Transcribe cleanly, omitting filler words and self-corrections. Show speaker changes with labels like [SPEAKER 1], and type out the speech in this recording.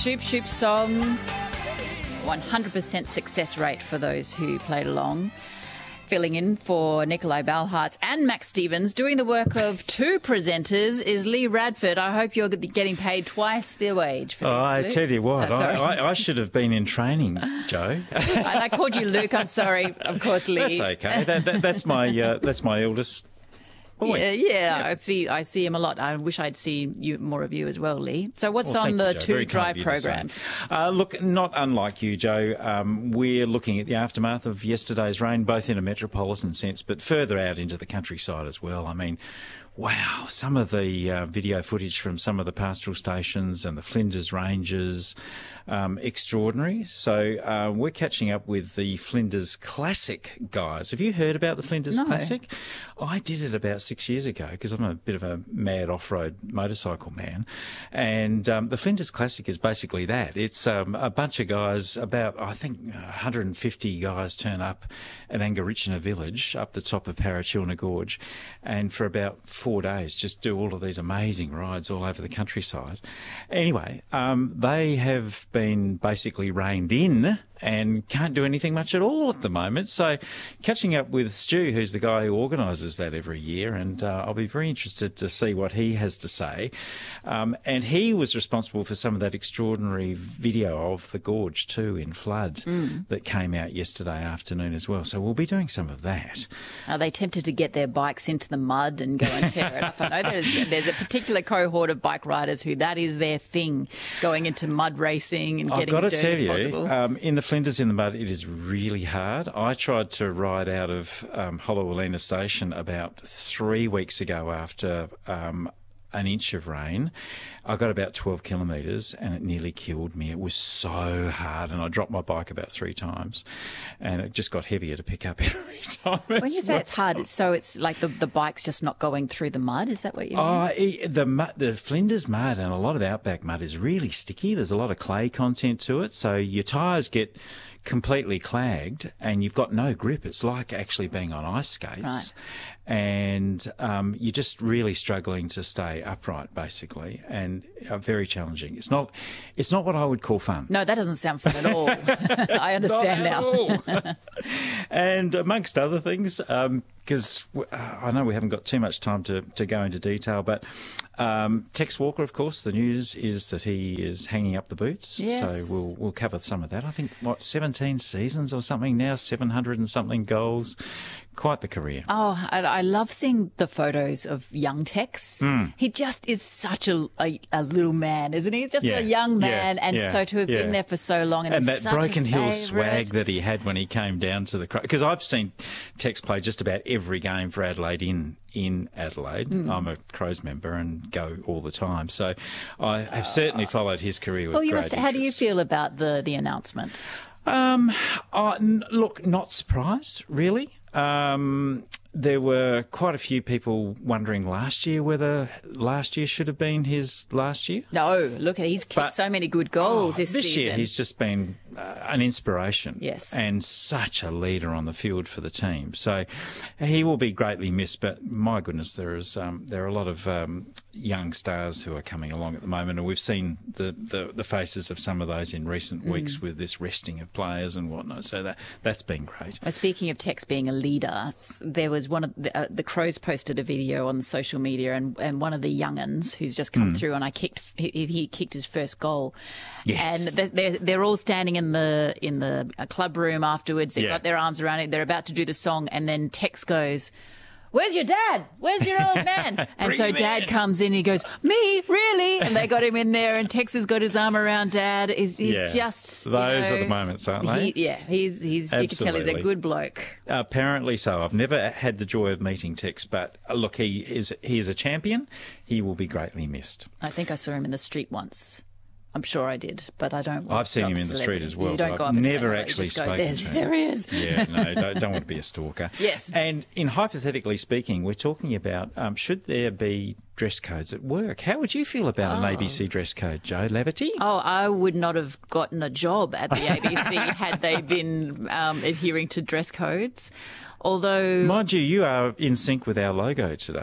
[SPEAKER 1] Shoop Shoop song. 100% success rate for those who played along. Filling in for Nikolai Balhartz and Max Stevens, doing the work of two presenters, is Lee Radford. I hope you're getting paid twice the wage for this.
[SPEAKER 2] I
[SPEAKER 1] Luke.
[SPEAKER 2] tell you what, I should have been in training, Joe.
[SPEAKER 1] And I called you Luke. I'm sorry. Of course, Lee.
[SPEAKER 2] That's okay. That's my eldest boy.
[SPEAKER 1] Yeah. I see him a lot. I wish I'd seen more of you as well, Lee. So what's on the two drive programs?
[SPEAKER 2] Look, not unlike you, Joe, we're looking at the aftermath of yesterday's rain, both in a metropolitan sense, but further out into the countryside as well. I mean, wow, some of the video footage from some of the pastoral stations and the Flinders Ranges, extraordinary. So we're catching up with the Flinders Classic guys. Have you heard about the Flinders Classic? I did it about 6 years ago because I'm a bit of a mad off-road motorcycle man. And the Flinders Classic is basically that. It's a bunch of guys, about, I think, 150 guys turn up at Angarichina Village up the top of Parachilna Gorge, and for about 4 days just do all of these amazing rides all over the countryside. Anyway, they have been basically reined in and can't do anything much at all at the moment. So catching up with Stu, who's the guy who organises that every year, and I'll be very interested to see what he has to say. And he was responsible for some of that extraordinary video of the gorge too in flood that came out yesterday afternoon as well. So we'll be doing some of that.
[SPEAKER 1] Are they tempted to get their bikes into the mud and go and tear it up? I know there's a particular cohort of bike riders who that is their thing, going into mud racing and getting as dirty as possible.
[SPEAKER 2] In the Flinders in the mud, it is really hard. I tried to ride out of Hollowalina Station about 3 weeks ago after an inch of rain. I got about 12 kilometres and it nearly killed me. It was so hard, and I dropped my bike about 3 times, and it just got heavier to pick up every time.
[SPEAKER 1] When you say it's hard, it's like the bike's just not going through the mud? Is that what you mean?
[SPEAKER 2] The Flinders mud and a lot of the outback mud is really sticky. There's a lot of clay content to it, so your tyres get completely clagged and you've got no grip. It's like actually being on ice skates.
[SPEAKER 1] Right.
[SPEAKER 2] And you're just really struggling to stay upright, basically, and very challenging. It's not what I would call fun.
[SPEAKER 1] No, that doesn't sound fun at all. I understand now.
[SPEAKER 2] And amongst other things, because I know we haven't got too much time to go into detail, but Tex Walker, of course, the news is that he is hanging up the boots.
[SPEAKER 1] Yes.
[SPEAKER 2] So we'll cover some of that. I think, 17 seasons or something now, 700 and something goals. Quite the career.
[SPEAKER 1] Oh, I love seeing the photos of young Tex. He just is such a little man, isn't he? He's just a young man, so to have been there for so long. And
[SPEAKER 2] that Broken Hill swag that he had when he came down to the Crows. Because I've seen Tex play just about every game for Adelaide in Adelaide. I'm a Crows member and go all the time. So I have certainly followed his career with great interest.
[SPEAKER 1] How do you feel about the announcement?
[SPEAKER 2] Look, not surprised, really. There were quite a few people wondering last year whether last year should have been his last year.
[SPEAKER 1] No, look, he's kicked so many good goals this season. This
[SPEAKER 2] year he's just been an inspiration.
[SPEAKER 1] Yes.
[SPEAKER 2] And such a leader on the field for the team. So he will be greatly missed, but my goodness, there are a lot of young stars who are coming along at the moment, and we've seen the faces of some of those in recent weeks with this resting of players and whatnot. So that's been great.
[SPEAKER 1] Well, speaking of Tex being a leader, there was one of the Crows posted a video on social media, and one of the young'uns who's just come through, and he kicked his first goal.
[SPEAKER 2] Yes.
[SPEAKER 1] And they're all standing in the club room afterwards. They've got their arms around it. They're about to do the song, and then Tex goes, "Where's your dad? Where's your old man?" And so Dad comes in, he goes, "Me? Really?" And they got him in there, and Tex has got his arm around Dad. He's just...
[SPEAKER 2] Those are the moments, aren't they?
[SPEAKER 1] He's you can tell he's a good bloke.
[SPEAKER 2] Apparently so. I've never had the joy of meeting Tex, but look, he is a champion. He will be greatly missed.
[SPEAKER 1] I think I saw him in the street once. I'm sure I did, but I don't.
[SPEAKER 2] I've seen him in the street as well.
[SPEAKER 1] You don't go up
[SPEAKER 2] I've
[SPEAKER 1] and
[SPEAKER 2] never
[SPEAKER 1] say,
[SPEAKER 2] actually
[SPEAKER 1] spoken
[SPEAKER 2] to him.
[SPEAKER 1] There he is.
[SPEAKER 2] Yeah, no, don't want to be a stalker.
[SPEAKER 1] Yes.
[SPEAKER 2] And in hypothetically speaking, we're talking about should there be dress codes at work? How would you feel about an ABC dress code, Joe Laverty?
[SPEAKER 1] Oh, I would not have gotten a job at the ABC had they been adhering to dress codes. Although,
[SPEAKER 2] mind you, you are in sync with our logo today.